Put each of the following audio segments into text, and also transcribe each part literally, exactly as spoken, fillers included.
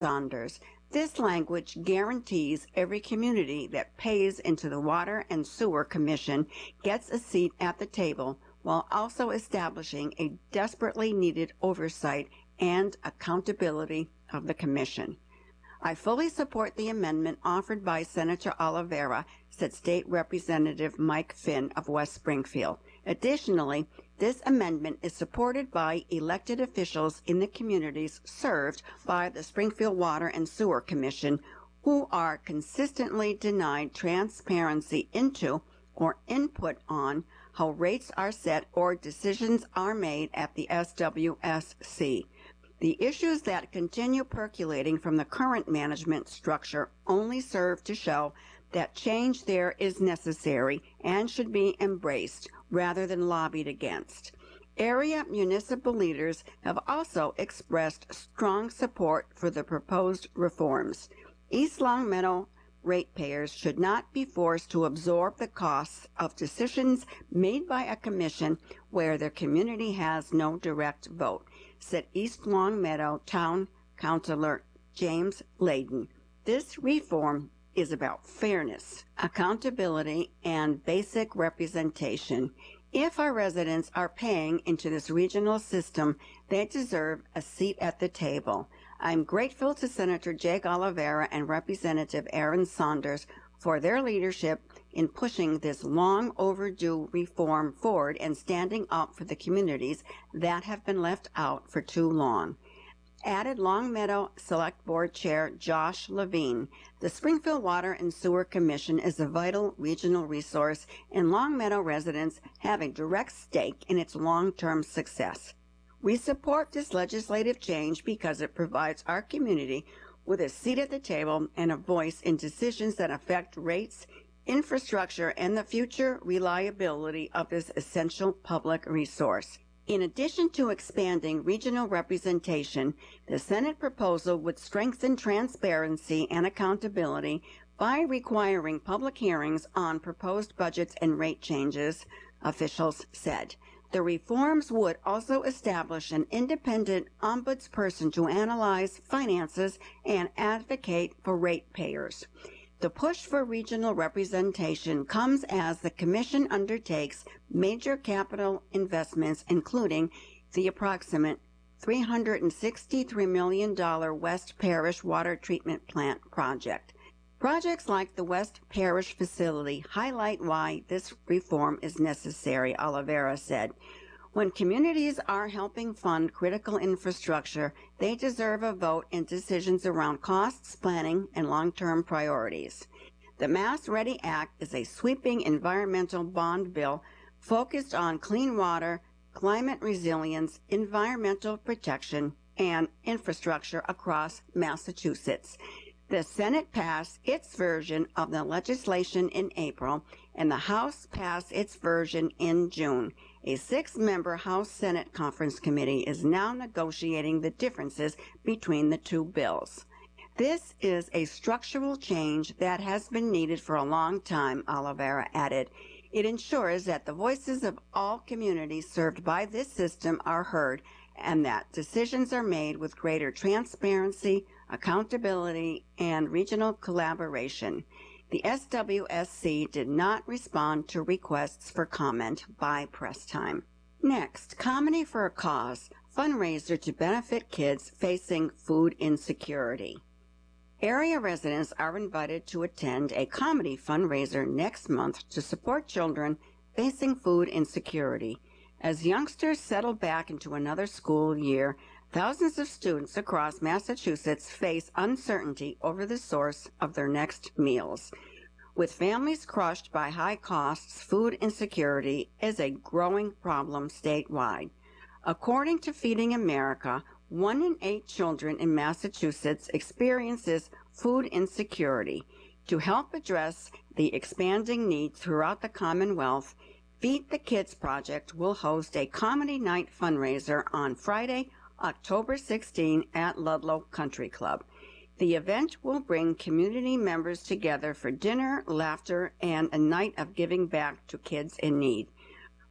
Saunders. This language guarantees every community that pays into the Water and Sewer Commission gets a seat at the table, while also establishing a desperately needed oversight and accountability of the Commission. I fully support the amendment offered by Senator Oliveira, said State Representative Mike Finn of West Springfield. Additionally, this amendment is supported by elected officials in the communities served by the Springfield Water and Sewer Commission, who are consistently denied transparency into or input on how rates are set or decisions are made at the S W S C. The issues that continue percolating from the current management structure only serve to show that change there is necessary and should be embraced rather than lobbied against. Area municipal leaders have also expressed strong support for the proposed reforms. East Longmeadow ratepayers should not be forced to absorb the costs of decisions made by a commission where their community has no direct vote, said East Longmeadow Town Councilor James Layden. This reform is about fairness, accountability, and basic representation. If our residents are paying into this regional system, they deserve a seat at the table. I'm grateful to Senator Jake Oliveira and Representative Aaron Saunders for their leadership in pushing this long overdue reform forward and standing up for the communities that have been left out for too long. Added Longmeadow Select Board Chair Josh Levine. The Springfield Water and Sewer Commission is a vital regional resource, and Longmeadow residents have a direct stake in its long-term success. We support this legislative change because it provides our community with a seat at the table and a voice in decisions that affect rates, infrastructure, and the future reliability of this essential public resource. In addition to expanding regional representation, the Senate proposal would strengthen transparency and accountability by requiring public hearings on proposed budgets and rate changes, officials said. The reforms would also establish an independent ombudsperson to analyze finances and advocate for ratepayers. The push for regional representation comes as the Commission undertakes major capital investments, including the approximate three hundred sixty-three million dollars West Parish Water Treatment Plant project. Projects like the West Parish facility highlight why this reform is necessary, Oliveira said. When communities are helping fund critical infrastructure, they deserve a vote in decisions around costs, planning, and long-term priorities. The Mass Ready Act is a sweeping environmental bond bill focused on clean water, climate resilience, environmental protection, and infrastructure across Massachusetts. The Senate passed its version of the legislation in April, and the House passed its version in June. A six-member House-Senate Conference Committee is now negotiating the differences between the two bills. This is a structural change that has been needed for a long time, Oliveira added. It ensures that the voices of all communities served by this system are heard and that decisions are made with greater transparency, accountability, and regional collaboration. The S W S C did not respond to requests for comment by press time. Next, Comedy for a Cause, fundraiser to benefit kids facing food insecurity. Area residents are invited to attend a comedy fundraiser next month to support children facing food insecurity. As youngsters settle back into another school year, thousands of students across Massachusetts face uncertainty over the source of their next meals. With families crushed by high costs, food insecurity is a growing problem statewide. According to Feeding America, one in eight children in Massachusetts experiences food insecurity. To help address the expanding need throughout the Commonwealth, Feed the Kids Project will host a comedy night fundraiser on Friday, October sixteenth at Ludlow Country Club. The event will bring community members together for dinner, laughter, and a night of giving back to kids in need.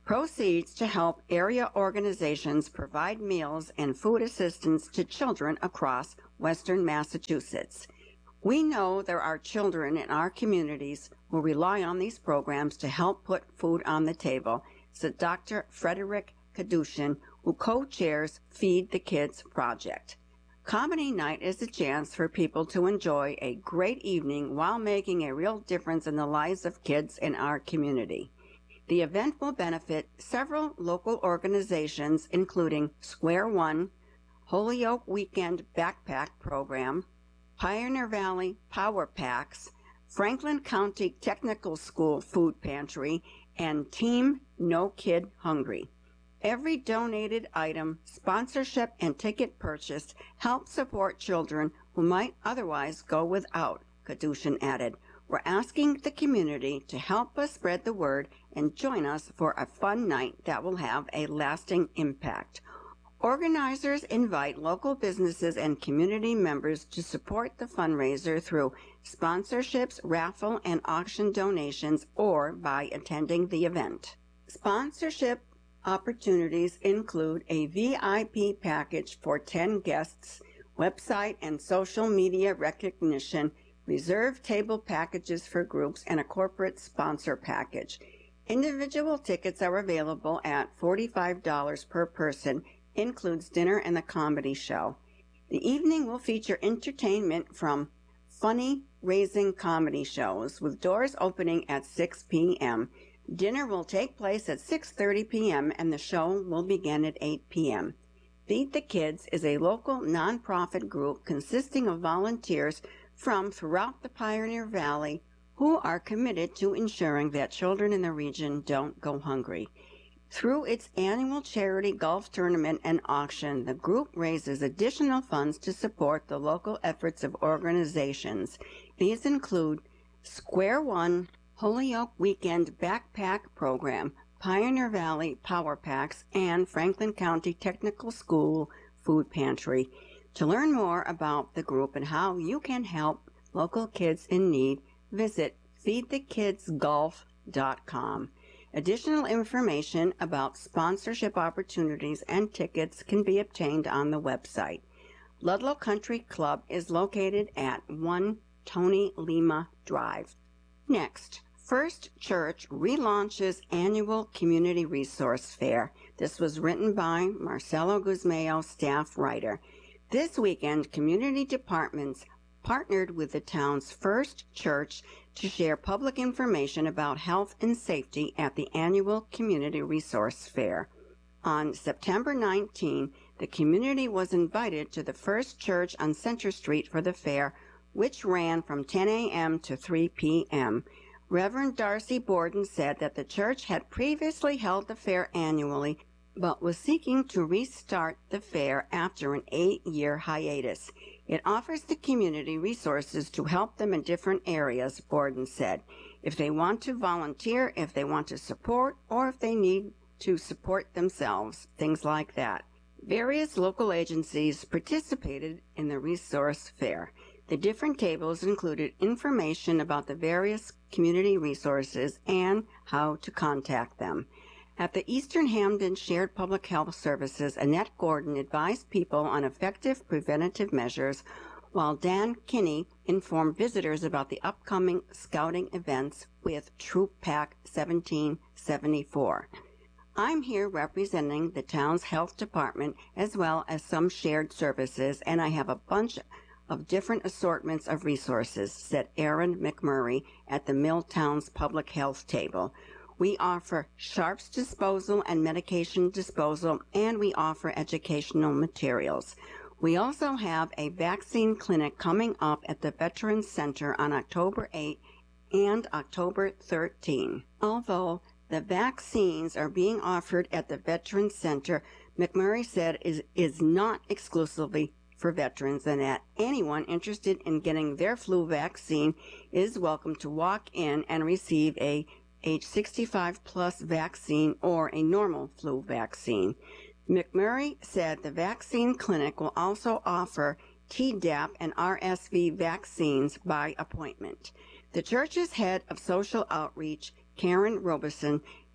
Proceeds to help area organizations provide meals and food assistance to children across Western Massachusetts. We know there are children in our communities who rely on these programs to help put food on the table, said Doctor Frederick Kadushin, who co-chairs Feed the Kids project. Comedy night is a chance for people to enjoy a great evening while making a real difference in the lives of kids in our community. The event will benefit several local organizations, including Square One, Holyoke Weekend Backpack Program, Pioneer Valley Power Packs, Franklin County Technical School Food Pantry, and Team No Kid Hungry. Every donated item, sponsorship, and ticket purchased helps support children who might otherwise go without, Kadushin added. We're asking the community to help us spread the word and join us for a fun night that will have a lasting impact. Organizers invite local businesses and community members to support the fundraiser through sponsorships, raffle, and auction donations, or by attending the event. Sponsorship opportunities include a V I P package for ten guests, website and social media recognition, reserved table packages for groups, and a corporate sponsor package. Individual tickets are available at forty-five dollars per person, includes dinner and the comedy show. The evening will feature entertainment from funny raising comedy shows, with doors opening at six p.m. Dinner will take place at six thirty p.m. and the show will begin at eight p.m. Feed the Kids is a local nonprofit group consisting of volunteers from throughout the Pioneer Valley who are committed to ensuring that children in the region don't go hungry. Through its annual charity golf tournament and auction, the group raises additional funds to support the local efforts of organizations. These include Square One, Holyoke Weekend Backpack Program, Pioneer Valley Power Packs, and Franklin County Technical School Food Pantry. To learn more about the group and how you can help local kids in need, visit feed the kids golf dot com. Additional information about sponsorship opportunities and tickets can be obtained on the website. Ludlow Country Club is located at one Tony Lima Drive. Next, First Church relaunches annual community resource fair. This was written by Marcelo Guzmao, staff writer. This weekend, community departments partnered with the town's First Church to share public information about health and safety at the annual Community Resource Fair. On September nineteenth, the community was invited to the First Church on Center Street for the fair, which ran from ten a.m. to three p.m. Reverend Darcy Borden said that the church had previously held the fair annually, but was seeking to restart the fair after an eight-year hiatus. It offers the community resources to help them in different areas, Borden said. If they want to volunteer, if they want to support, or if they need to support themselves, things like that. Various local agencies participated in the resource fair. The different tables included information about the various community resources and how to contact them. At the Eastern Hamden Shared Public Health Services, Annette Gordon advised people on effective preventative measures, while Dan Kinney informed visitors about the upcoming scouting events with Troop Pack seventeen seventy-four. I'm here representing the town's health department as well as some shared services, and I have a bunch of different assortments of resources, said Aaron McMurray at the Milltown's Public Health Table. We offer sharps disposal and medication disposal, and we offer educational materials. We also have a vaccine clinic coming up at the Veterans Center on October eighth and October thirteenth. Although the vaccines are being offered at the Veterans Center, McMurray said is is not exclusively for veterans, and that anyone interested in getting their flu vaccine is welcome to walk in and receive a age sixty-five plus vaccine or a normal flu vaccine. McMurray said the vaccine clinic will also offer Tdap and R S V vaccines by appointment. The church's head of social outreach, Karen Robeson,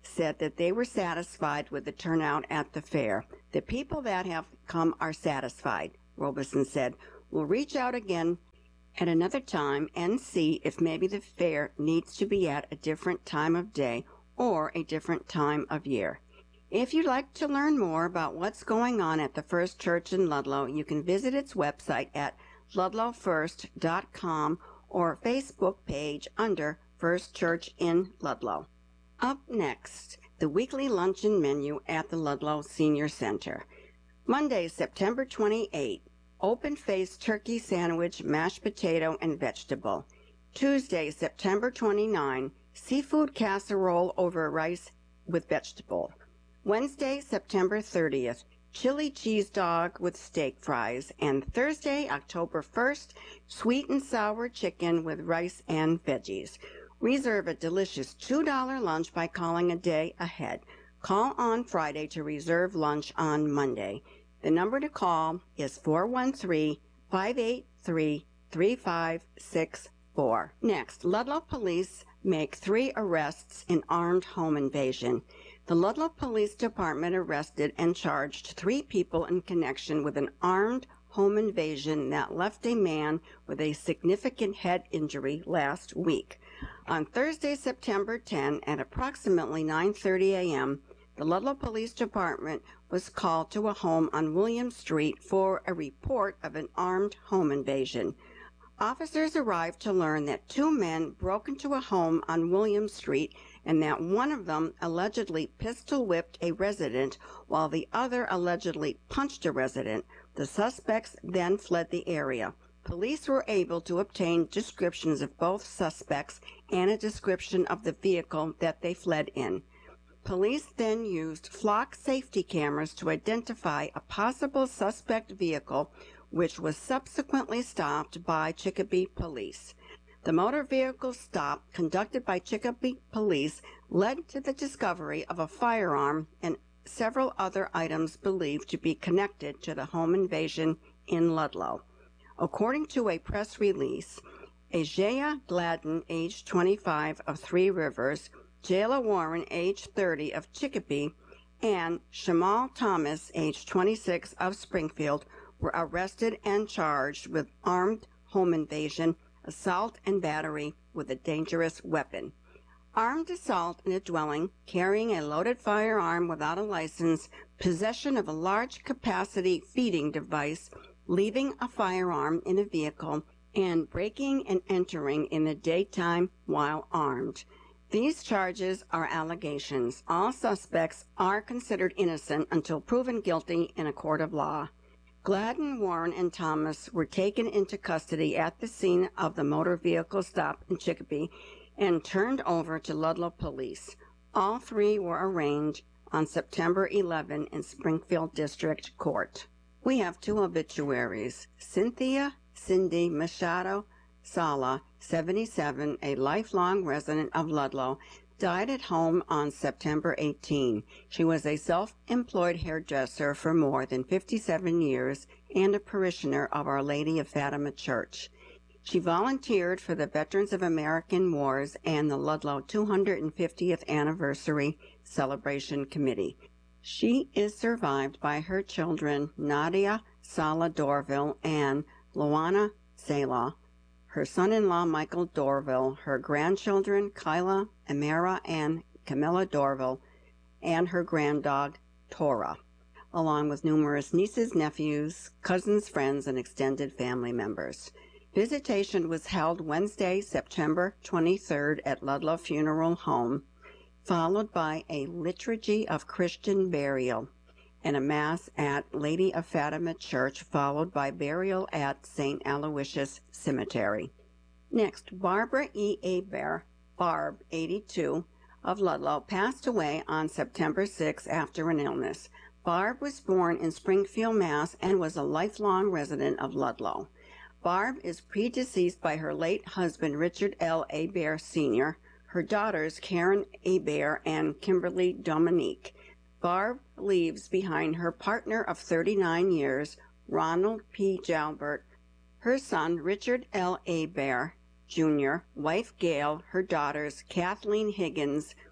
said that they were satisfied with the turnout at the fair. The people that have come are satisfied, Robeson said. We'll reach out again at another time and see if maybe the fair needs to be at a different time of day or a different time of year. If you'd like to learn more about what's going on at the First Church in Ludlow, you can visit its website at ludlow first dot com or Facebook page under First Church in Ludlow. Up next, the weekly luncheon menu at the Ludlow Senior Center. Monday, September twenty-eighth, open-faced turkey sandwich, mashed potato, and vegetable. Tuesday, September twenty-ninth, seafood casserole over rice with vegetable. Wednesday, September thirtieth, chili cheese dog with steak fries. And Thursday, October first, sweet and sour chicken with rice and veggies. Reserve a delicious two dollar lunch by calling a day ahead. Call on Friday to reserve lunch on Monday. The number to call is four one three, five eight three, three five six four. Next, Ludlow police make three arrests in armed home invasion. The Ludlow Police Department arrested and charged three people in connection with an armed home invasion that left a man with a significant head injury last week. On Thursday, September tenth, at approximately nine thirty a.m., the Ludlow Police Department was called to a home on William Street for a report of an armed home invasion. Officers arrived to learn that two men broke into a home on William Street and that one of them allegedly pistol-whipped a resident while the other allegedly punched a resident. The suspects then fled the area. Police were able to obtain descriptions of both suspects and a description of the vehicle that they fled in. Police then used flock safety cameras to identify a possible suspect vehicle, which was subsequently stopped by Chicopee Police. The motor vehicle stop conducted by Chicopee Police led to the discovery of a firearm and several other items believed to be connected to the home invasion in Ludlow. According to a press release, Ajaya Gladden, age twenty-five, of Three Rivers, Jayla Warren, age thirty, of Chicopee, and Shamal Thomas, age twenty-six, of Springfield, were arrested and charged with armed home invasion, assault, and battery with a dangerous weapon. Armed assault in a dwelling, carrying a loaded firearm without a license, possession of a large capacity feeding device, leaving a firearm in a vehicle, and breaking and entering in the daytime while armed. These charges are allegations. All suspects are considered innocent until proven guilty in a court of law. Gladden, Warren, and Thomas were taken into custody at the scene of the motor vehicle stop in Chicopee and turned over to Ludlow Police. All three were arraigned on September eleventh in Springfield District Court. We have two obituaries. Cynthia Cindy Machado Sala, seventy-seven, a lifelong resident of Ludlow, died at home on September eighteenth. She was a self-employed hairdresser for more than fifty-seven years and a parishioner of Our Lady of Fatima Church. She volunteered for the Veterans of American Wars and the Ludlow two hundred fiftieth Anniversary Celebration Committee. She is survived by her children Nadia Sala Dorville and Luana Sala, her son-in-law Michael Dorville, her grandchildren Kyla, Amara, and Camilla Dorville, and her granddog Tora, along with numerous nieces, nephews, cousins, friends, and extended family members. Visitation was held Wednesday, September twenty-third at Ludlow Funeral Home, followed by a liturgy of Christian burial and a mass at Lady of Fatima Church, followed by burial at Saint Aloysius Cemetery. Next, Barbara E. Hebert, Barb, eighty-two, of Ludlow, passed away on September sixth after an illness. Barb was born in Springfield, Mass. And was a lifelong resident of Ludlow. Barb is predeceased by her late husband, Richard L. Hebert, Senior, her daughters, Karen Hebert and Kimberly Dominique. Barb leaves behind her partner of thirty-nine years, Ronald P. Jalbert, her son, Richard L. Hebert, Junior, wife Gail, her daughters, Kathleen Higgins,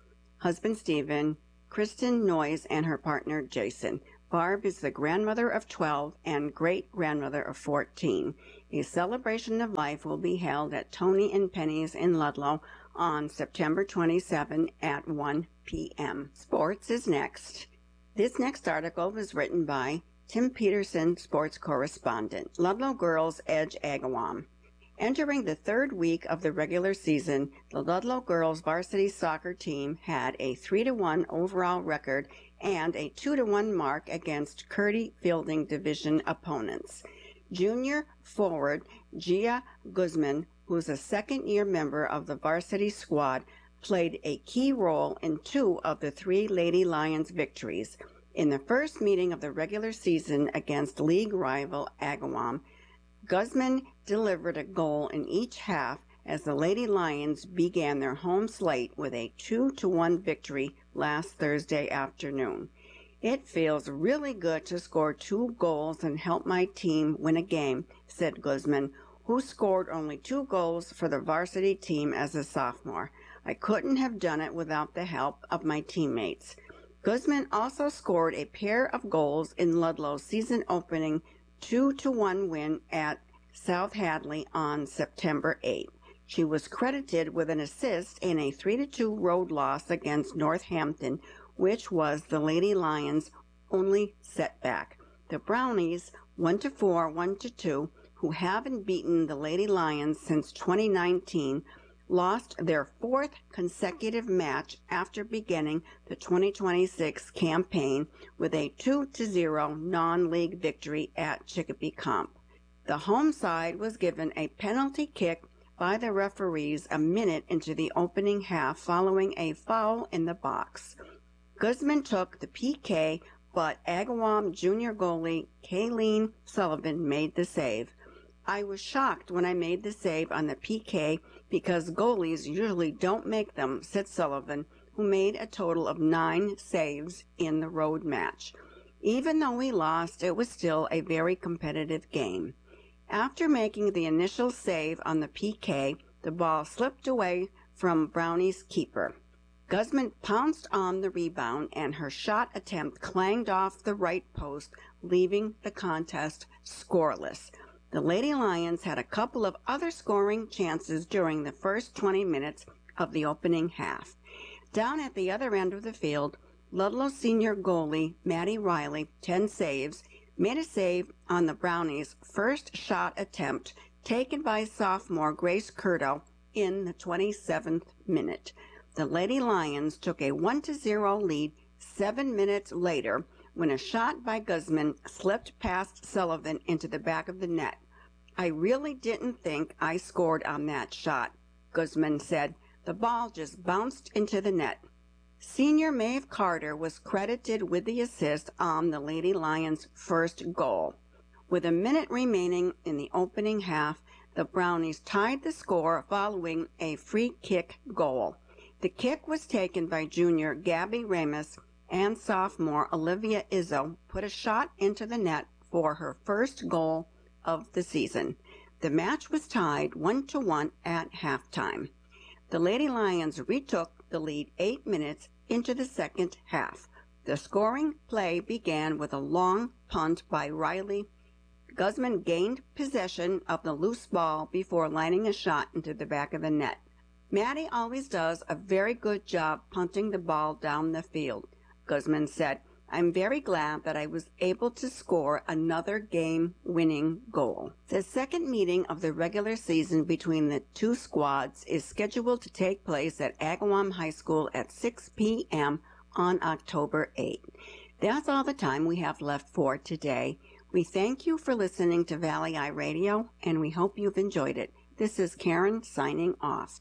husband Stephen, Kristen Noyes, and her partner Jason. Barb is the grandmother of twelve and great-grandmother of fourteen. A celebration of life will be held at Tony and Penny's in Ludlow on September twenty-seventh at one p.m. Sports is next. This next article was written by Tim Peterson, sports correspondent. Ludlow girls edge Agawam. Entering the third week of the regular season, the Ludlow girls varsity soccer team had a three to one overall record and a two to one mark against Curdy Fielding Division opponents. Junior forward Gia Guzman, who's a second-year member of the varsity squad, played a key role in two of the three Lady Lions victories. In the first meeting of the regular season against league rival Agawam, Guzman delivered a goal in each half as the Lady Lions began their home slate with a two to one victory last Thursday afternoon. It feels really good to score two goals and help my team win a game, said Guzman, who scored only two goals for the varsity team as a sophomore. I couldn't have done it without the help of my teammates. Guzman also scored a pair of goals in Ludlow's season-opening two to one win at South Hadley on September eighth. She was credited with an assist in a three to two road loss against Northampton, which was the Lady Lions' only setback. The Brownies, one to four, one to two, who haven't beaten the Lady Lions since twenty nineteen, lost their fourth consecutive match after beginning the twenty twenty-six campaign with a two to zero non-league victory at Chicopee Comp. The home side was given a penalty kick by the referees a minute into the opening half following a foul in the box. Guzman took the P K, but Agawam junior goalie Kayleen Sullivan made the save. I was shocked when I made the save on the P K because goalies usually don't make them, said Sullivan, who made a total of nine saves in the road match. Even though we lost, it was still a very competitive game. After making the initial save on the P K, the ball slipped away from Brownie's keeper. Guzman pounced on the rebound and her shot attempt clanged off the right post, leaving the contest scoreless. The Lady Lions had a couple of other scoring chances during the first twenty minutes of the opening half. Down at the other end of the field, Ludlow senior goalie Maddie Riley, ten saves, made a save on the Brownies' first shot attempt taken by sophomore Grace Curto in the twenty-seventh minute. The Lady Lions took a one to zero lead seven minutes later when a shot by Guzman slipped past Sullivan into the back of the net. I really didn't think I scored on that shot, Guzman said. The ball just bounced into the net. Senior Maeve Carter was credited with the assist on the Lady Lions' first goal. With a minute remaining in the opening half, the Brownies tied the score following a free kick goal. The kick was taken by junior Gabby Ramos, and sophomore Olivia Izzo put a shot into the net for her first goal of the season. The match was tied one to one at halftime. The Lady Lions retook the lead eight minutes into the second half. The scoring play began with a long punt by Riley. Guzman gained possession of the loose ball before lining a shot into the back of the net. Maddie always does a very good job punting the ball down the field, Guzman said. I'm very glad that I was able to score another game-winning goal. The second meeting of the regular season between the two squads is scheduled to take place at Agawam High School at six p.m. on October eighth. That's all the time we have left for today. We thank you for listening to Valley Eye Radio, and we hope you've enjoyed it. This is Karen signing off.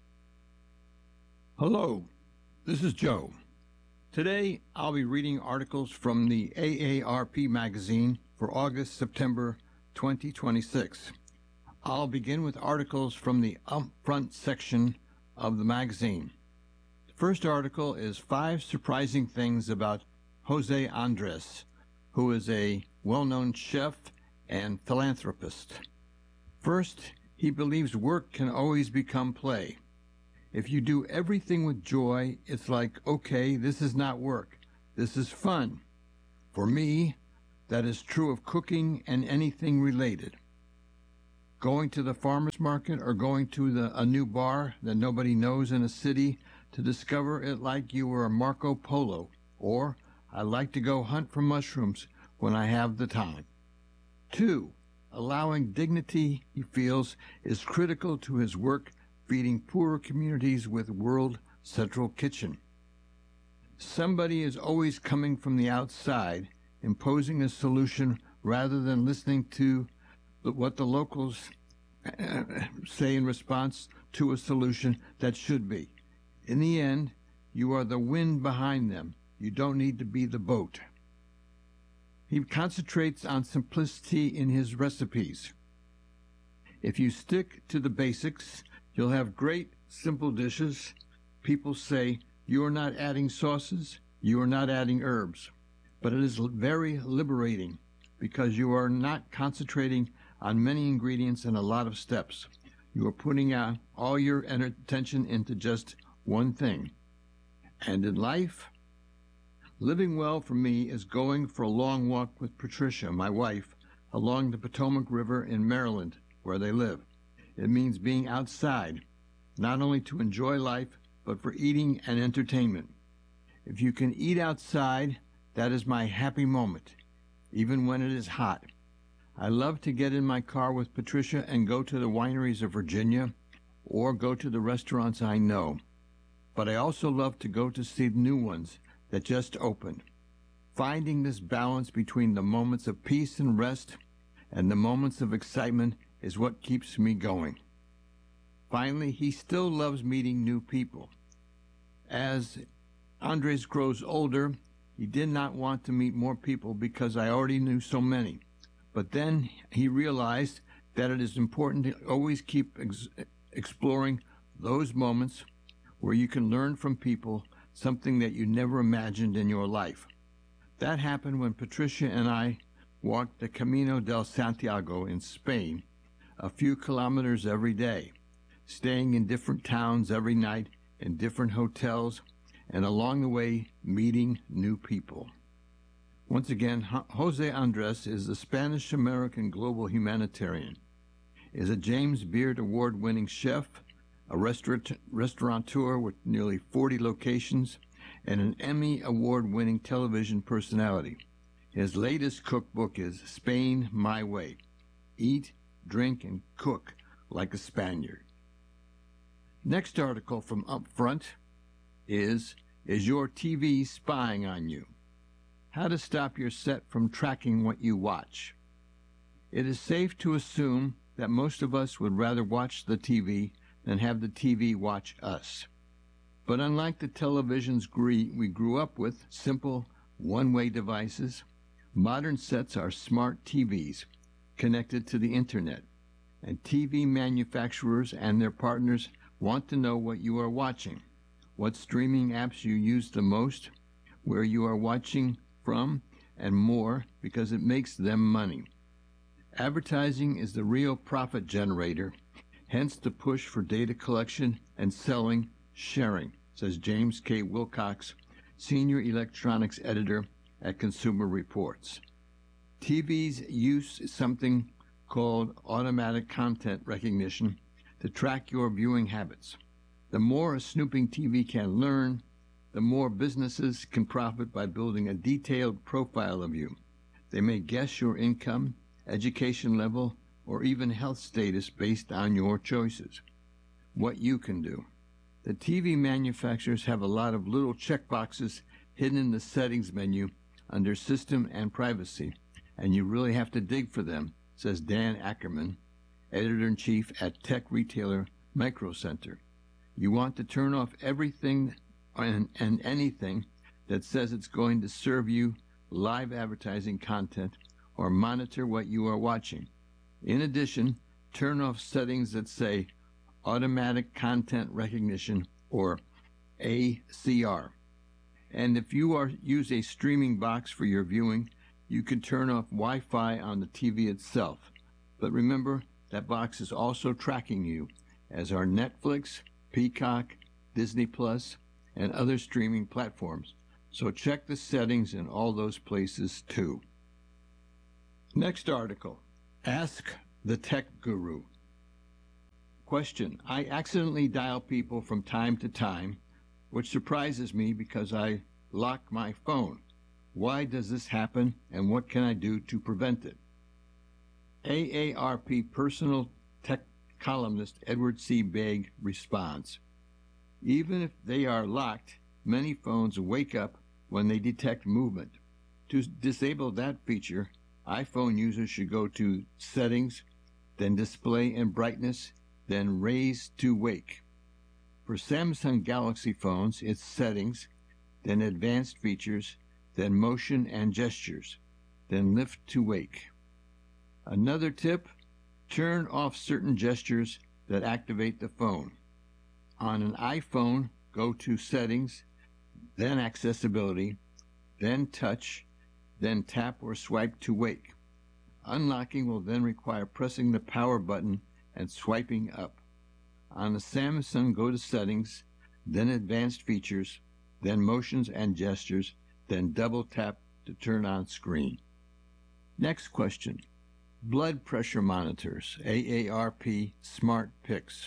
Hello, this is Joe. Today, I'll be reading articles from the A A R P magazine for August-September twenty twenty-six. I'll begin with articles from the upfront section of the magazine. The first article is Five Surprising Things About Jose Andres, who is a well-known chef and philanthropist. First, he believes work can always become play. If you do everything with joy, it's like, okay, this is not work. This is fun. For me, that is true of cooking and anything related. Going to the farmer's market or going to the, a new bar that nobody knows in a city to discover it like you were a Marco Polo, or I like to go hunt for mushrooms when I have the time. Two, allowing dignity he feels is critical to his work feeding poorer communities with World Central Kitchen. Somebody is always coming from the outside, imposing a solution rather than listening to what the locals say in response to a solution that should be. In the end, you are the wind behind them. You don't need to be the boat. He concentrates on simplicity in his recipes. If you stick to the basics, you'll have great, simple dishes. People say, you are not adding sauces, you are not adding herbs. But it is very liberating because you are not concentrating on many ingredients and a lot of steps. You are putting out all your attention into just one thing. And in life, living well for me is going for a long walk with Patricia, my wife, along the Potomac River in Maryland, where they live. It means being outside, not only to enjoy life, but for eating and entertainment. If you can eat outside, that is my happy moment, even when it is hot. I love to get in my car with Patricia and go to the wineries of Virginia or go to the restaurants I know. But I also love to go to see new ones that just opened. Finding this balance between the moments of peace and rest and the moments of excitement is what keeps me going. Finally, he still loves meeting new people. As Andres grows older, he did not want to meet more people because I already knew so many. But then he realized that it is important to always keep ex- exploring those moments where you can learn from people something that you never imagined in your life. That happened when Patricia and I walked the Camino del Santiago in Spain, a few kilometers every day, staying in different towns every night in different hotels, and along the way meeting new people. Once again, Jose Andres is a Spanish-American global humanitarian, is a James Beard Award-winning chef, a restaurant, restaurateur with nearly forty locations, and an Emmy Award-winning television personality. His latest cookbook is Spain My Way. Eat, drink, and cook like a Spaniard. Next article from Upfront is, Is Your T V Spying on You? How to stop your set from tracking what you watch. It is safe to assume that most of us would rather watch the T V than have the T V watch us. But unlike the televisions we grew up with, simple, one-way devices, modern sets are smart T Vs connected to the internet, and T V manufacturers and their partners want to know what you are watching, what streaming apps you use the most, where you are watching from, and more, because it makes them money. Advertising is the real profit generator, hence the push for data collection and selling, sharing, says James K. Wilcox, Senior Electronics Editor at Consumer Reports. T Vs use something called automatic content recognition to track your viewing habits. The more a snooping T V can learn, the more businesses can profit by building a detailed profile of you. They may guess your income, education level, or even health status based on your choices. What you can do. The T V manufacturers have a lot of little checkboxes hidden in the settings menu under System and Privacy, and you really have to dig for them, says Dan Ackerman, Editor-in-Chief at tech retailer Micro Center. You want to turn off everything and, and anything that says it's going to serve you live advertising content or monitor what you are watching. In addition, turn off settings that say Automatic Content Recognition, or A C R. And if you are use a streaming box for your viewing, you can turn off Wi-Fi on the T V itself. But remember, that box is also tracking you, as are Netflix, Peacock, Disney Plus, and other streaming platforms, so check the settings in all those places too. Next article, Ask the Tech Guru. Question, I accidentally dial people from time to time, which surprises me because I lock my phone. Why does this happen, and what can I do to prevent it? A A R P personal tech columnist Edward C. Begg responds, even if they are locked, many phones wake up when they detect movement. To disable that feature, iPhone users should go to Settings, then Display and Brightness, then Raise to Wake. For Samsung Galaxy phones, it's Settings, then Advanced Features, then Motion and Gestures, then Lift to Wake. Another tip, turn off certain gestures that activate the phone. On an iPhone, go to Settings, then Accessibility, then Touch, then tap or swipe to wake. Unlocking will then require pressing the power button and swiping up. On the Samsung, go to Settings, then Advanced Features, then Motions and Gestures, then double tap to turn on screen. Next question. Blood pressure monitors, A A R P Smart Picks.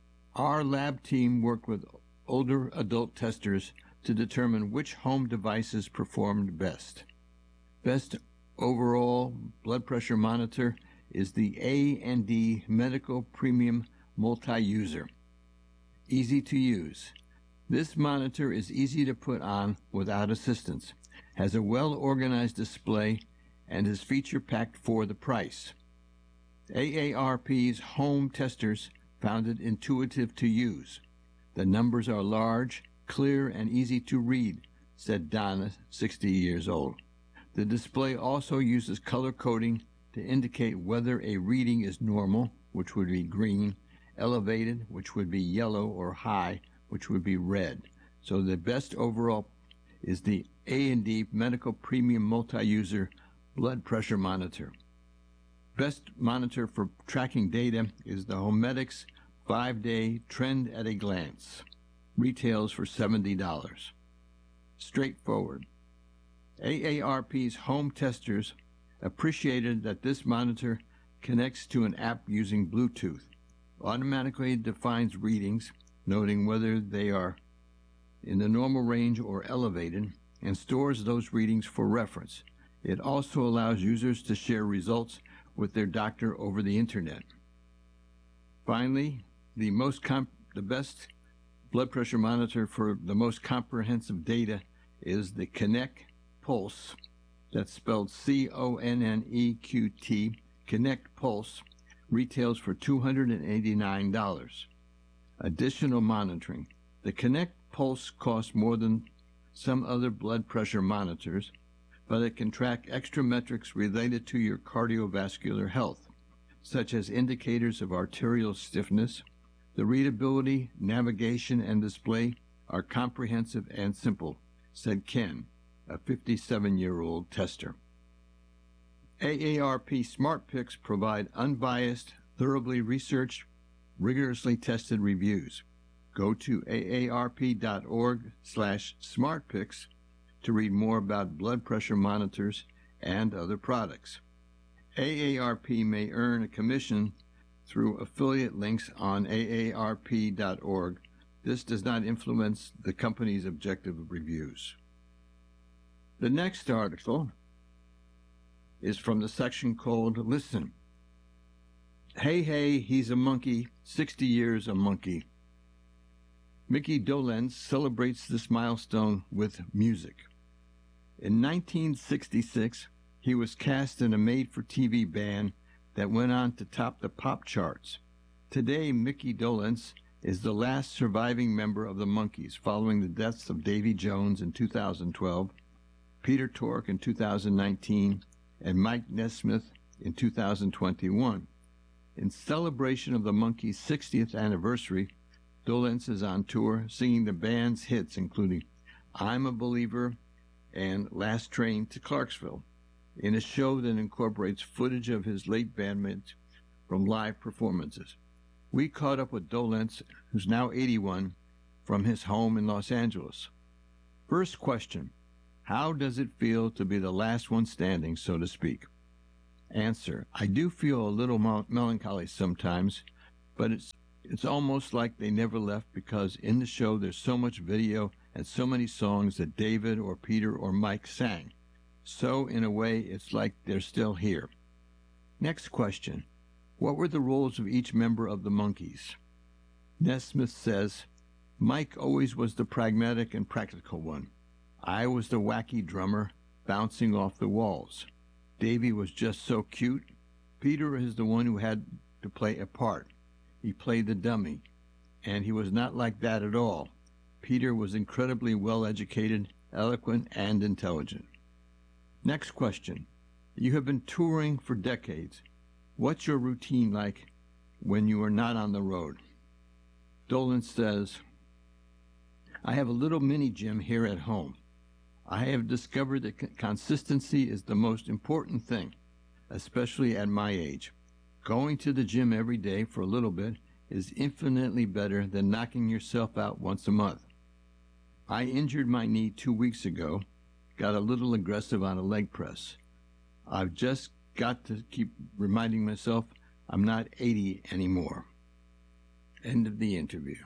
Our lab team worked with older adult testers to determine which home devices performed best. Best overall blood pressure monitor is the A and D Medical Premium Multi-User. Easy to use. This monitor is easy to put on without assistance, has a well-organized display, and is feature-packed for the price. A A R P's home testers found it intuitive to use. The numbers are large, clear, and easy to read, said Donna, sixty years old. The display also uses color coding to indicate whether a reading is normal, which would be green, elevated, which would be yellow, or high, which would be red. So the best overall is the A and D Medical Premium Multi-User Blood Pressure Monitor. Best monitor for tracking data is the Homedics five-day Trend at a Glance. Retails for seventy dollars. Straightforward. A A R P's home testers appreciated that this monitor connects to an app using Bluetooth, automatically defines readings, noting whether they are in the normal range or elevated, and stores those readings for reference. It also allows users to share results with their doctor over the internet. Finally, the most comp- the best blood pressure monitor for the most comprehensive data is the Connect Pulse. That's spelled C O N N E Q T. Connect Pulse retails for two hundred eighty-nine dollars. Additional monitoring. The Connect Pulse costs more than some other blood pressure monitors, but it can track extra metrics related to your cardiovascular health, such as indicators of arterial stiffness. The readability, navigation, and display are comprehensive and simple, said Ken, a fifty-seven-year-old tester. A A R P Smart Picks provide unbiased, thoroughly researched, rigorously tested reviews. Go to A A R P dot org slash smartpicks to read more about blood pressure monitors and other products. A A R P may earn a commission through affiliate links on A A R P dot org. This does not influence the company's objective reviews. The next article is from the section called Listen. Hey, hey, he's a monkey, sixty years a monkey. Mickey Dolenz celebrates this milestone with music. In nineteen sixty-six, he was cast in a made-for-T V band that went on to top the pop charts. Today, Mickey Dolenz is the last surviving member of the Monkees, following the deaths of Davy Jones in two thousand twelve, Peter Tork in two thousand nineteen, and Mike Nesmith in two thousand twenty-one. In celebration of the Monkees' sixtieth anniversary, Dolenz is on tour singing the band's hits, including I'm a Believer and Last Train to Clarksville, in a show that incorporates footage of his late bandmates from live performances. We caught up with Dolenz, who's now eighty-one, from his home in Los Angeles. First question, how does it feel to be the last one standing, so to speak? Answer, I do feel a little melancholy sometimes, but it's it's almost like they never left, because in the show there's so much video and so many songs that David or Peter or Mike sang. So in a way, it's like they're still here. Next question, what were the roles of each member of the Monkees? Nesmith says, Mike always was the pragmatic and practical one. I was the wacky drummer, bouncing off the walls. Davy was just so cute. Peter is the one who had to play a part. He played the dummy, and he was not like that at all. Peter was incredibly well-educated, eloquent, and intelligent. Next question. You have been touring for decades. What's your routine like when you are not on the road? Dolenz says, I have a little mini gym here at home. I have discovered that consistency is the most important thing, especially at my age. Going to the gym every day for a little bit is infinitely better than knocking yourself out once a month. I injured my knee two weeks ago, got a little aggressive on a leg press. I've just got to keep reminding myself I'm not eighty anymore. End of the interview.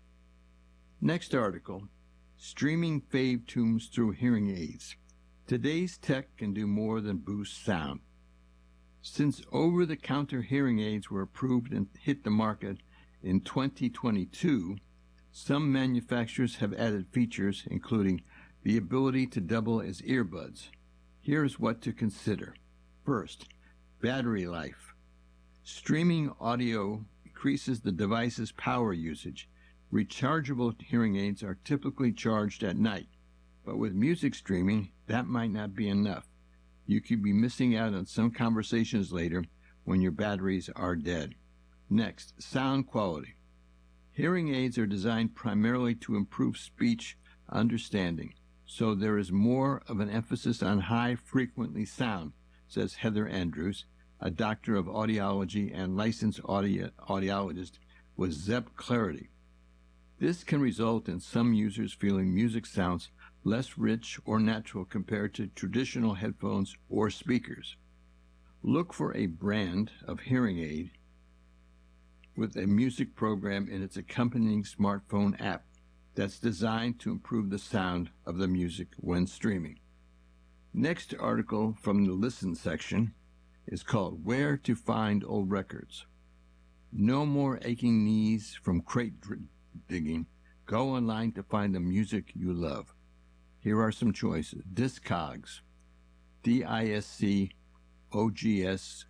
Next article, streaming fave tunes through hearing aids. Today's tech can do more than boost sound. Since over-the-counter hearing aids were approved and hit the market in twenty twenty-two, some manufacturers have added features including the ability to double as earbuds. Here's what to consider. First, battery life. Streaming audio increases the device's power usage. Rechargeable hearing aids are typically charged at night, but with music streaming, that might not be enough. You could be missing out on some conversations later when your batteries are dead. Next, sound quality. Hearing aids are designed primarily to improve speech understanding, so there is more of an emphasis on high-frequency sound, says Heather Andrews, a doctor of audiology and licensed audio- audiologist with Zepp Clarity. This can result in some users feeling music sounds less rich or natural compared to traditional headphones or speakers. Look for a brand of hearing aid with a music program in its accompanying smartphone app that's designed to improve the sound of the music when streaming. Next article from the Listen section is called Where to Find Old Records. No more aching knees from crate digging. Go online to find the music you love. Here are some choices. Discogs, D I S C O G S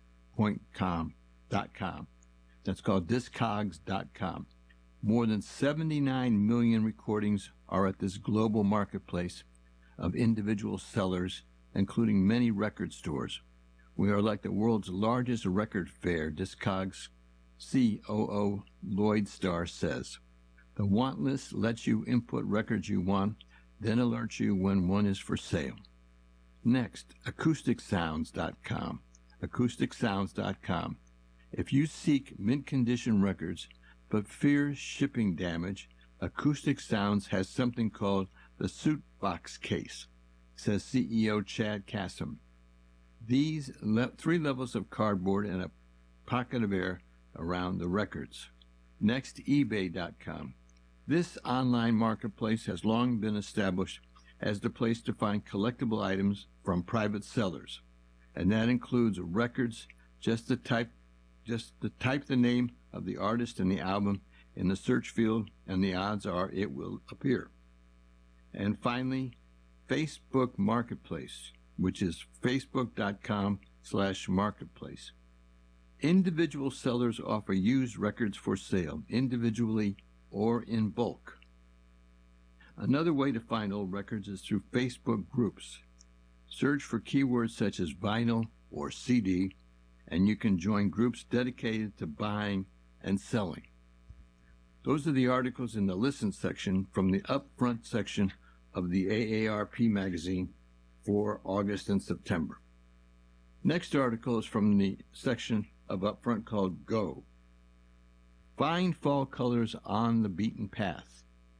dot com. That's called discogs dot com. More than seventy-nine million recordings are at this global marketplace of individual sellers, including many record stores. We are like the world's largest record fair, Discogs C O O Lloydstar says. The want list lets you input records you want, then alerts you when one is for sale. Next, acoustic sounds dot com. acoustic sounds dot com. If you seek mint-condition records but fear shipping damage, Acoustic Sounds has something called the Suit Box Case, says C E O Chad Kassam. These le- three levels of cardboard and a pocket of air around the records. Next, eBay dot com. This online marketplace has long been established as the place to find collectible items from private sellers, and that includes records. Just to type, just to type the name of the artist and the album in the search field, and the odds are it will appear. And finally, Facebook Marketplace, which is facebook dot com slash marketplace. Individual sellers offer used records for sale, individually or in bulk. Another way to find old records is through Facebook groups. Search for keywords such as vinyl or C D, and you can join groups dedicated to buying and selling. Those are the articles in the Listen section from the Upfront section of the A A R P magazine for August and September. Next article is from the section of Upfront called Go. Find fall colors on the beaten path.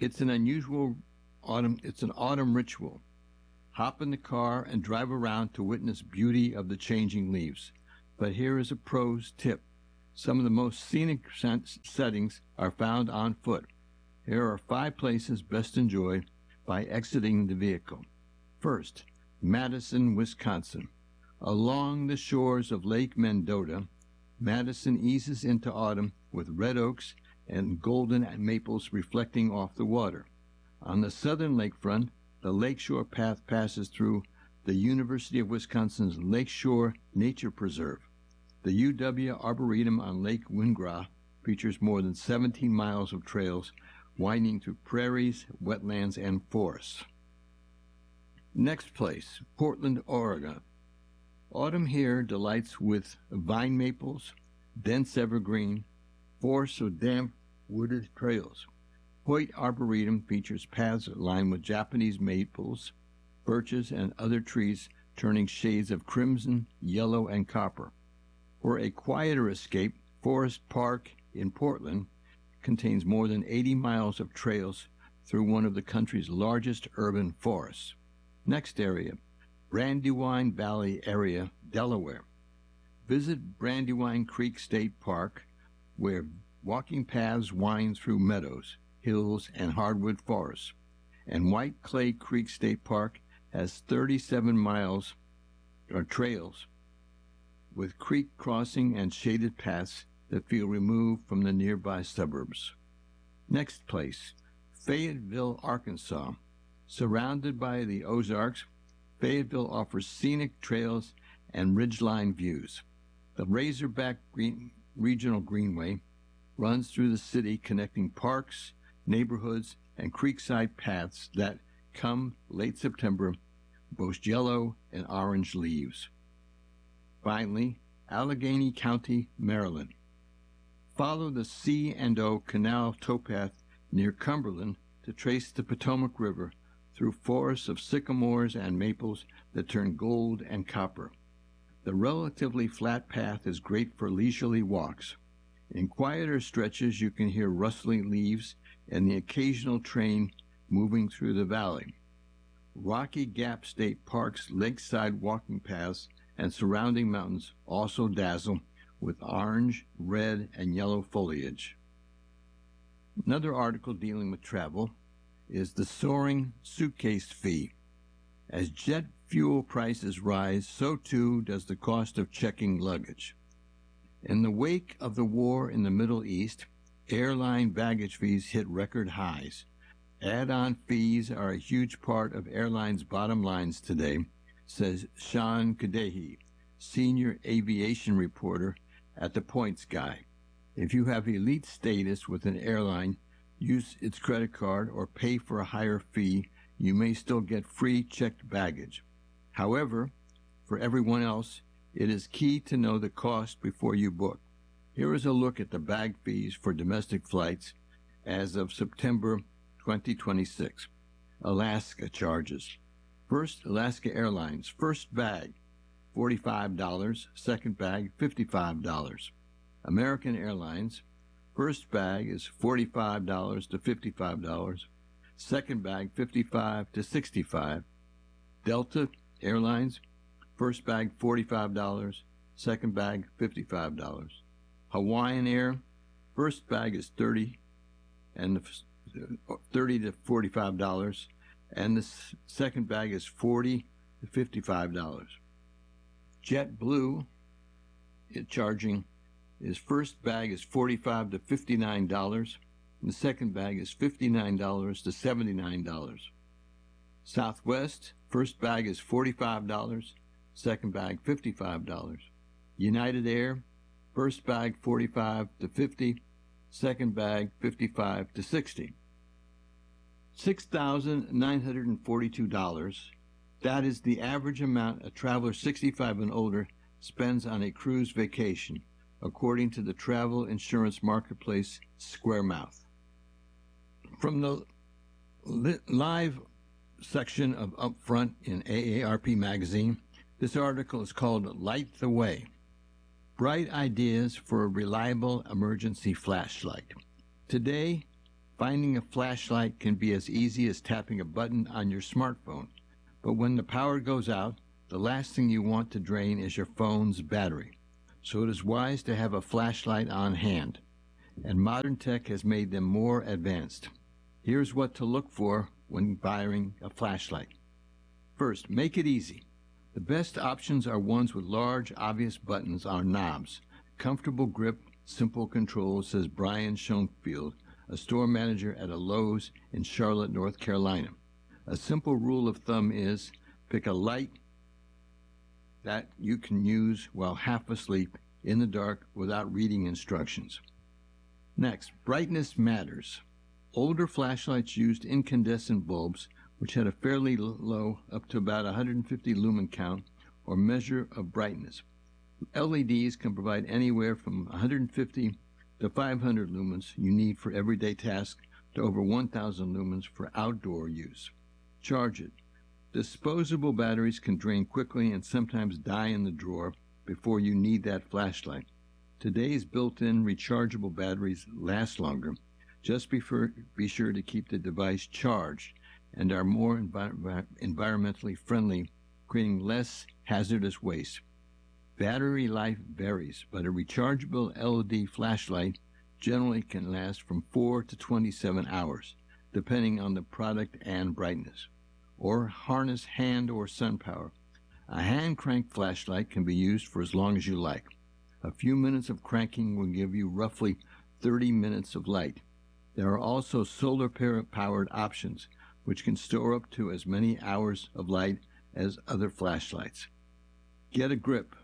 It's an unusual autumn, it's an autumn ritual. Hop in the car and drive around to witness beauty of the changing leaves. But here is a pro's tip. Some of the most scenic settings are found on foot. Here are five places best enjoyed by exiting the vehicle. First, Madison, Wisconsin. Along the shores of Lake Mendota, Madison eases into autumn with red oaks and golden maples reflecting off the water. On the southern lakefront, the Lakeshore Path passes through the University of Wisconsin's Lakeshore Nature Preserve. The U W Arboretum on Lake Wingraw features more than seventeen miles of trails winding through prairies, wetlands, and forests. Next place, Portland, Oregon. Autumn here delights with vine maples, dense evergreen, forests of damp wooded trails. Hoyt Arboretum features paths lined with Japanese maples, birches, and other trees turning shades of crimson, yellow, and copper. For a quieter escape, Forest Park in Portland contains more than eighty miles of trails through one of the country's largest urban forests. Next area, Brandywine Valley area, Delaware. Visit Brandywine Creek State Park, where walking paths wind through meadows, hills, and hardwood forests. And White Clay Creek State Park has thirty-seven miles or trails with creek crossing and shaded paths that feel removed from the nearby suburbs. Next place, Fayetteville, Arkansas. Surrounded by the Ozarks, Fayetteville offers scenic trails and ridgeline views. The Razorback Green, Regional Greenway runs through the city, connecting parks, neighborhoods, and creekside paths that, come late September, boast yellow and orange leaves. Finally, Allegheny County, Maryland. Follow the C and O Canal towpath near Cumberland to trace the Potomac River through forests of sycamores and maples that turn gold and copper. The relatively flat path is great for leisurely walks. In quieter stretches, you can hear rustling leaves and the occasional train moving through the valley. Rocky Gap State Park's lakeside walking paths and surrounding mountains also dazzle with orange, red, and yellow foliage. Another article dealing with travel is the soaring suitcase fee. As jet fuel prices rise, so too does the cost of checking luggage. In the wake of the war in the Middle East, airline baggage fees hit record highs. Add-on fees are a huge part of airlines' bottom lines today, says Sean Kadehi, senior aviation reporter at The Points Guy. If you have elite status with an airline, use its credit card, or pay for a higher fee, you may still get free checked baggage. However, for everyone else, it is key to know the cost before you book. Here is a look at the bag fees for domestic flights as of September twenty twenty-six. Alaska charges. First, Alaska Airlines. First bag, forty-five dollars. Second bag, fifty-five dollars. American Airlines. First bag is forty-five dollars to fifty-five dollars. Second bag, fifty-five dollars to sixty-five dollars. Delta Airlines. First bag, forty-five dollars. Second bag, fifty-five dollars. Hawaiian Air. First bag is thirty dollars and the thirty to forty-five dollars, and the second bag is forty to fifty-five dollars. JetBlue, it charging his first bag is forty-five to fifty-nine dollars, and the second bag is fifty-nine dollars to seventy-nine dollars. Southwest, first bag is forty-five dollars, second bag fifty-five dollars. United Air, first bag forty-five to fifty, second bag fifty-five to sixty. six thousand nine hundred forty-two dollars. That is the average amount a traveler sixty-five and older spends on a cruise vacation, according to the travel insurance marketplace SquareMouth. From the li- live section of Upfront in A A R P magazine, this article is called Light the Way. Bright ideas for a reliable emergency flashlight. Today, Finding a flashlight can be as easy as tapping a button on your smartphone, but when the power goes out, the last thing you want to drain is your phone's battery. So it is wise to have a flashlight on hand, and modern tech has made them more advanced. Here's what to look for when buying a flashlight. First, make it easy. The best options are ones with large, obvious buttons or knobs. Comfortable grip, simple controls, says Brian Schoenfield, a store manager at a Lowe's in Charlotte, North Carolina. A simple rule of thumb is pick a light that you can use while half asleep in the dark without reading instructions. Next, brightness matters. Older flashlights used incandescent bulbs, which had a fairly low, up to about one hundred fifty lumen count, or measure of brightness. L E Ds can provide anywhere from one hundred fifty to five hundred lumens you need for everyday tasks to over one thousand lumens for outdoor use. Charge it. Disposable batteries can drain quickly and sometimes die in the drawer before you need that flashlight. Today's built-in rechargeable batteries last longer. Just be, for, be sure to keep the device charged and are more envi- environmentally friendly, creating less hazardous waste. Battery life varies, but a rechargeable L E D flashlight generally can last from four to twenty-seven hours, depending on the product and brightness. Or harness hand or sun power. A hand crank flashlight can be used for as long as you like. A few minutes of cranking will give you roughly thirty minutes of light. There are also solar powered options, which can store up to as many hours of light as other flashlights. Get a grip.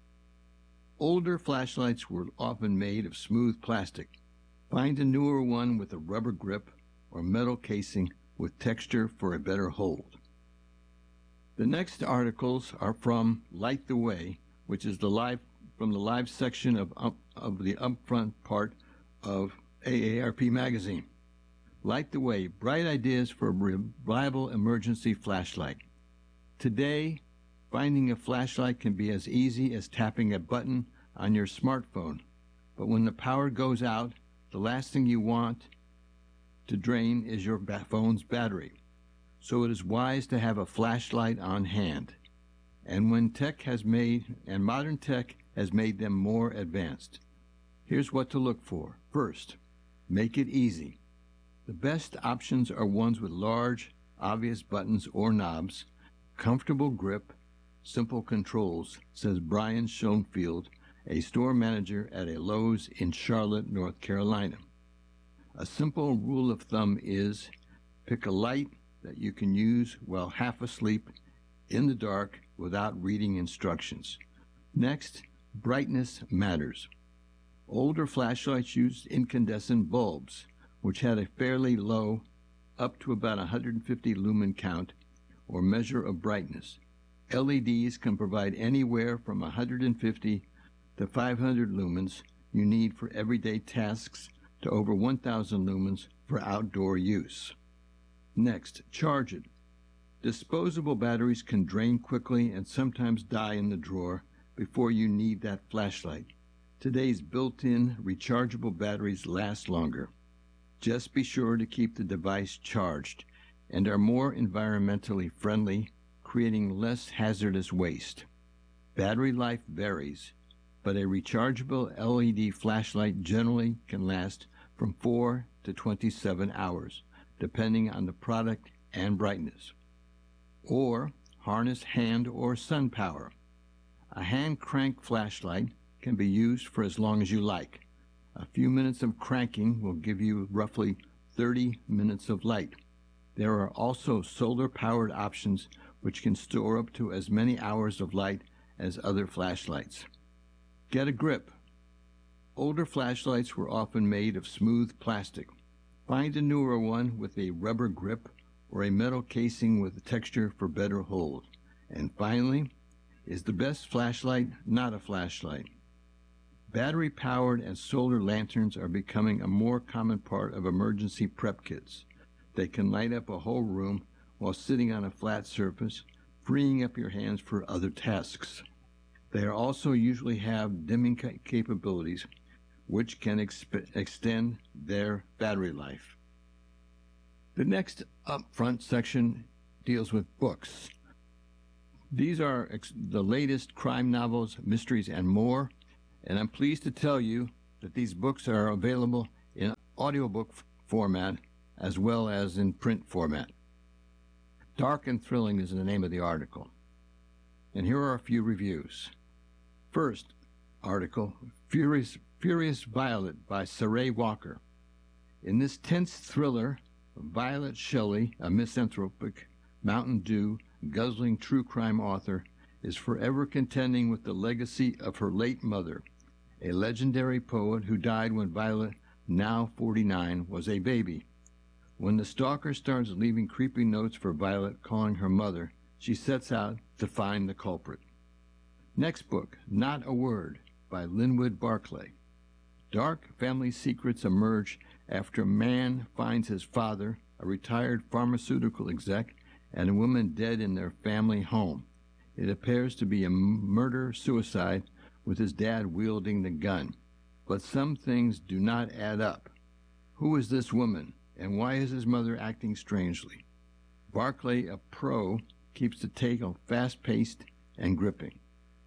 Older flashlights were often made of smooth plastic. Find a newer one with a rubber grip or metal casing with texture for a better hold. The next articles are from Light the Way, which is the live from the live section of, up, of the upfront part of A A R P magazine. Light the Way, bright ideas for a reliable emergency flashlight. Today, finding a flashlight can be as easy as tapping a button on your smartphone. But when the power goes out, the last thing you want to drain is your ba- phone's battery. So it is wise to have a flashlight on hand. And when tech has made, and modern tech has made them more advanced. Here's what to look for. First, make it easy. The best options are ones with large, obvious buttons or knobs, comfortable grip, simple controls, says Brian Schoenfield, a store manager at a Lowe's in Charlotte, North Carolina. A simple rule of thumb is pick a light that you can use while half asleep in the dark without reading instructions. Next, brightness matters. Older flashlights used incandescent bulbs, which had a fairly low, up to about one hundred fifty lumen count, or measure of brightness. L E Ds can provide anywhere from one hundred fifty to five hundred lumens you need for everyday tasks to over one thousand lumens for outdoor use. Next, charge it. Disposable batteries can drain quickly and sometimes die in the drawer before you need that flashlight. Today's built-in rechargeable batteries last longer. Just be sure to keep the device charged and are more environmentally friendly, creating less hazardous waste. Battery life varies, but a rechargeable L E D flashlight generally can last from four to twenty-seven hours, depending on the product and brightness. Or harness hand or sun power. A hand crank flashlight can be used for as long as you like. A few minutes of cranking will give you roughly thirty minutes of light. There are also solar-powered options which can store up to as many hours of light as other flashlights. Get a grip. Older flashlights were often made of smooth plastic. Find a newer one with a rubber grip or a metal casing with a texture for better hold. And finally, is the best flashlight not a flashlight? Battery-powered and solar lanterns are becoming a more common part of emergency prep kits. They can light up a whole room while sitting on a flat surface, freeing up your hands for other tasks. They are also usually have dimming capabilities, which can exp- extend their battery life. The next upfront section deals with books. These are ex- the latest crime novels, mysteries, and more, and I'm pleased to tell you that these books are available in audiobook f- format as well as in print format. Dark and Thrilling is the name of the article. And here are a few reviews. First article, Furious, Furious Violet by Saray Walker. In this tense thriller, Violet Shelley, a misanthropic, Mountain Dew, guzzling true crime author, is forever contending with the legacy of her late mother, a legendary poet who died when Violet, now forty-nine, was a baby. When the stalker starts leaving creepy notes for Violet calling her mother, she sets out to find the culprit. Next book, Not a Word, by Linwood Barclay. Dark family secrets emerge after a man finds his father, a retired pharmaceutical exec, and a woman dead in their family home. It appears to be a murder-suicide with his dad wielding the gun. But some things do not add up. Who is this woman, and why is his mother acting strangely? Barclay, a pro, keeps the tale fast-paced and gripping.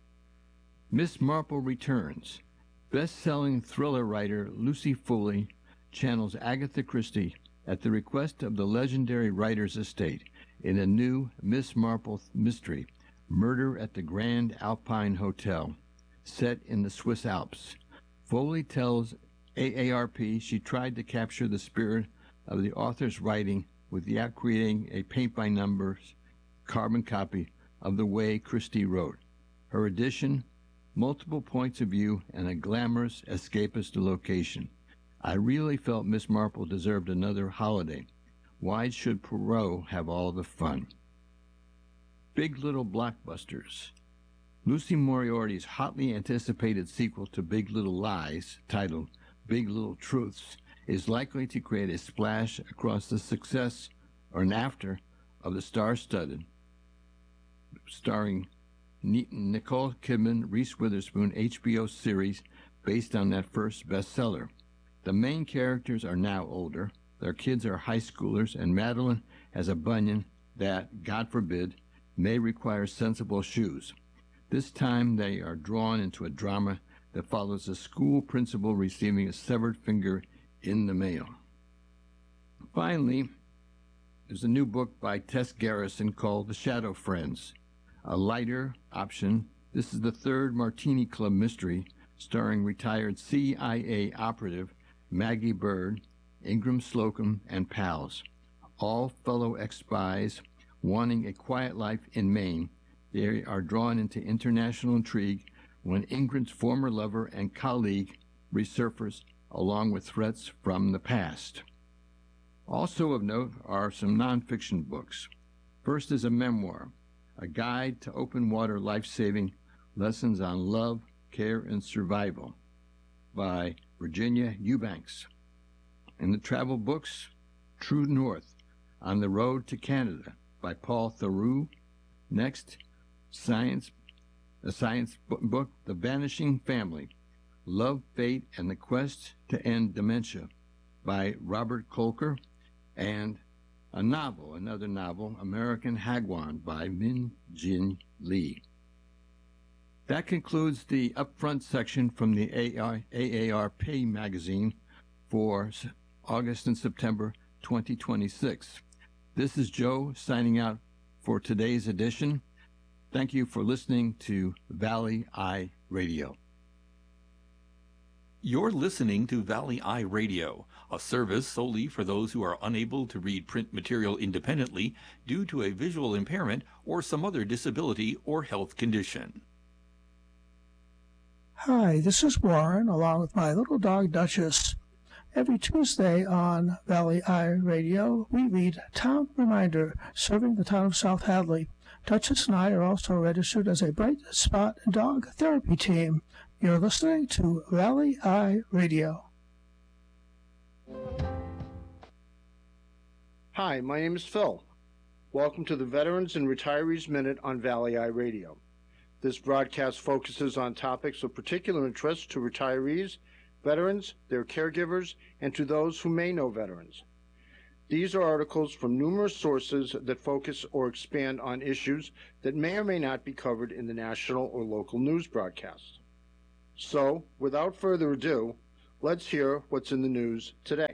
Miss Marple returns. Best-selling thriller writer Lucy Foley channels Agatha Christie at the request of the legendary writer's estate in a new Miss Marple mystery, Murder at the Grand Alpine Hotel, set in the Swiss Alps. Foley tells A A R P she tried to capture the spirit of the author's writing without creating a paint-by-numbers carbon copy of the way Christie wrote. Her edition, multiple points of view, and a glamorous, escapist location. I really felt Miss Marple deserved another holiday. Why should Poirot have all the fun? Big Little Blockbusters. Lucy Moriarty's hotly anticipated sequel to Big Little Lies, titled Big Little Truths, is likely to create a splash across the success or an after of the star-studded, starring Nicole Kidman, Reese Witherspoon H B O series based on that first bestseller. The main characters are now older, their kids are high schoolers, and Madeline has a bunion that, God forbid, may require sensible shoes. This time they are drawn into a drama that follows a school principal receiving a severed finger in the mail. Finally, there's a new book by Tess Garrison called The Shadow Friends, a lighter option. This is the third Martini Club mystery starring retired C I A operative Maggie Bird, Ingram Slocum, and pals, all fellow ex-spies wanting a quiet life in Maine. They are drawn into international intrigue when Ingrid's former lover and colleague resurface along with threats from the past. Also of note are some nonfiction books. First is a memoir, A Guide to Open Water Life-Saving Lessons on Love, Care, and Survival by Virginia Eubanks. In the travel books, True North, On the Road to Canada by Paul Theroux. Next, science, a science book, The Vanishing Family, Love, Fate, and the Quest to End Dementia by Robert Kolker. And a novel, another novel, American Hagwon by Min Jin Lee. That concludes the upfront section from the A A R P magazine for August and September twenty twenty-six. This is Joe signing out for today's edition. Thank you for listening to Valley Eye Radio. You're listening to Valley Eye Radio, a service solely for those who are unable to read print material independently due to a visual impairment or some other disability or health condition. Hi, this is Warren, along with my little dog Duchess. Every Tuesday on Valley Eye Radio, we read Town Reminder, serving the town of South Hadley. Duchess and I are also registered as a Bright Spot Dog Therapy Team. You're listening to Valley Eye Radio. Hi, my name is Phil. Welcome to the Veterans and Retirees Minute on Valley Eye Radio. This broadcast focuses on topics of particular interest to retirees, veterans, their caregivers, and to those who may know veterans. These are articles from numerous sources that focus or expand on issues that may or may not be covered in the national or local news broadcast. So, without further ado, let's hear what's in the news today.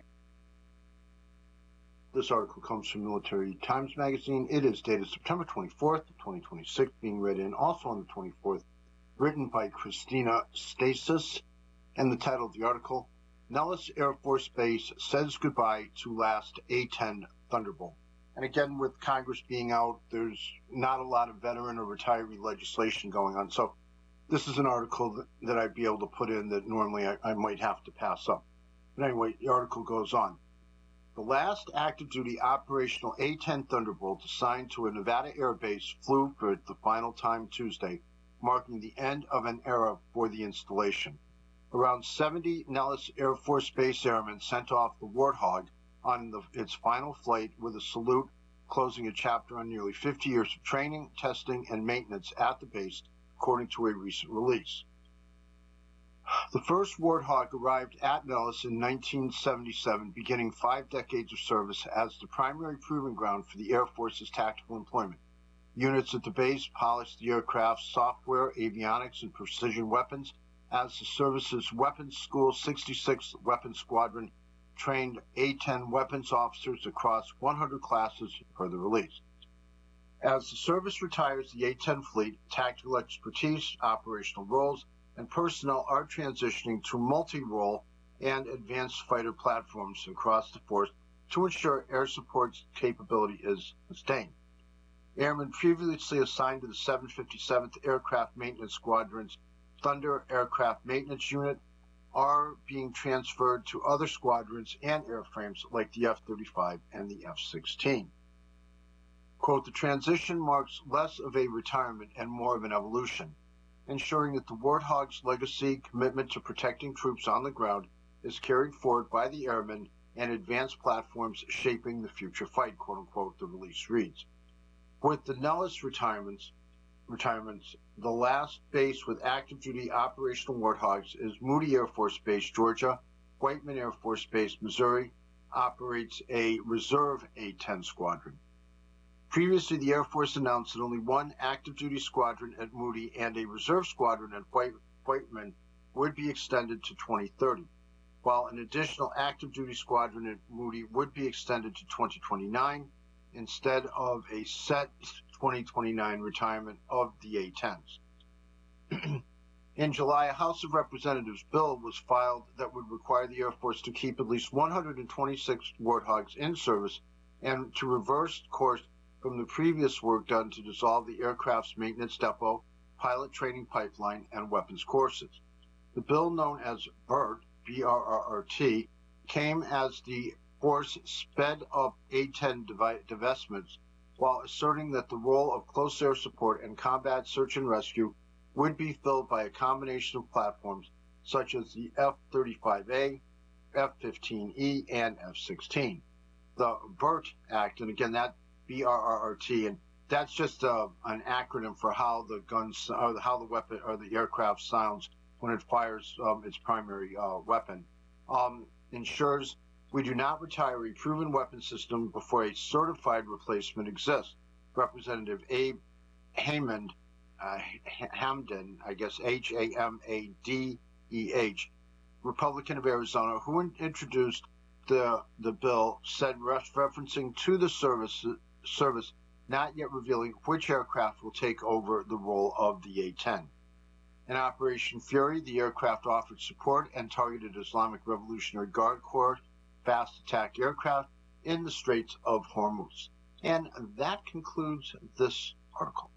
This article comes from Military Times Magazine. It is dated September twenty-fourth, twenty twenty-six, being read in also on the twenty-fourth, written by Christina Stasis, and the title of the article, Nellis Air Force Base says goodbye to last A ten Thunderbolt. And again, with Congress being out, there's not a lot of veteran or retiree legislation going on. So this is an article that, that I'd be able to put in that normally I, I might have to pass up. But anyway, the article goes on. The last active duty operational A ten Thunderbolt assigned to a Nevada air base flew for the final time Tuesday, marking the end of an era for the installation. Around seventy Nellis Air Force Base airmen sent off the Warthog on the, its final flight with a salute, closing a chapter on nearly fifty years of training, testing, and maintenance at the base, according to a recent release. The first Warthog arrived at Nellis in nineteen seventy-seven, beginning five decades of service as the primary proving ground for the Air Force's tactical employment. Units at the base polished the aircraft's software, avionics, and precision weapons, as the service's Weapons School sixty-sixth Weapons Squadron trained A ten weapons officers across one hundred classes per the release. As the service retires the A ten fleet, tactical expertise, operational roles, and personnel are transitioning to multi-role and advanced fighter platforms across the force to ensure air support capability is sustained. Airmen previously assigned to the seven fifty-seventh Aircraft Maintenance Squadron's Thunder Aircraft Maintenance Unit are being transferred to other squadrons and airframes like the F thirty-five and the F sixteen. Quote, the transition marks less of a retirement and more of an evolution, ensuring that the Warthog's legacy commitment to protecting troops on the ground is carried forward by the airmen and advanced platforms shaping the future fight, quote unquote, the release reads. With the Nellis retirements, retirements, the last base with active duty operational Warthogs is Moody Air Force Base, Georgia. Whiteman Air Force Base, Missouri, operates a reserve A ten squadron. Previously, the Air Force announced that only one active duty squadron at Moody and a reserve squadron at White, Whiteman would be extended to twenty thirty, while an additional active duty squadron at Moody would be extended to twenty twenty-nine instead of a set twenty twenty-nine retirement of the A tens. In July, a House of Representatives bill was filed that would require the Air Force to keep at least one hundred twenty-six Warthogs in service and to reverse course from the previous work done to dissolve the aircraft's maintenance depot, pilot training pipeline, and weapons courses. The bill, known as BRRT, B R R R T, came as the force sped up A ten divestments while asserting that the role of close air support and combat search and rescue would be filled by a combination of platforms such as the F thirty-five A, F fifteen E, and F sixteen. The BRRT Act, and again, that B R R R T, and that's just uh, an acronym for how the guns, or how the weapon, or the aircraft sounds when it fires um, its primary uh, weapon, um, ensures we do not retire a proven weapon system before a certified replacement exists. Representative Abe Hammond, uh, Hamden, I guess H A M A D E H, Republican of Arizona, who in- introduced the the bill, said, ref- referencing to the service, service, not yet revealing which aircraft will take over the role of the A ten. In Operation Fury, the aircraft offered support and targeted Islamic Revolutionary Guard Corps fast attack aircraft in the Straits of Hormuz. And that concludes this article.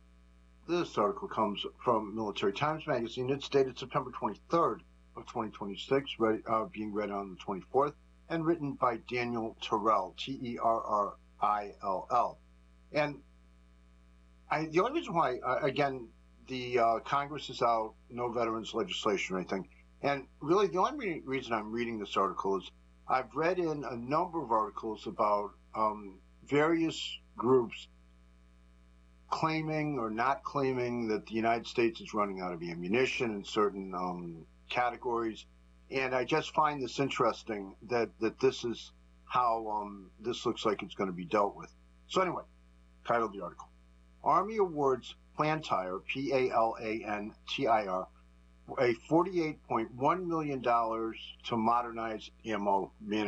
This article comes from Military Times Magazine. It's dated September twenty-third of twenty twenty-six, read, uh, being read on the twenty-fourth, and written by Daniel Terrell, T E R R I L L. And I, the only reason why, uh, again, the uh, Congress is out, no veterans legislation or anything, and really the only re- reason I'm reading this article is I've read in a number of articles about um, various groups claiming or not claiming that the United States is running out of ammunition in certain um, categories. And I just find this interesting that, that this is how um, this looks like it's going to be dealt with. So anyway, title of the article. Army awards Plantire, P A L A N T I R, a forty-eight point one million dollars to modernize ammo management.